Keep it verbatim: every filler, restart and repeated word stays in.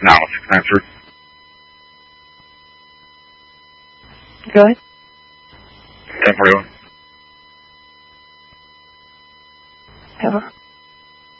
Now, six nine three. Go ahead. ten forty-one. Ever.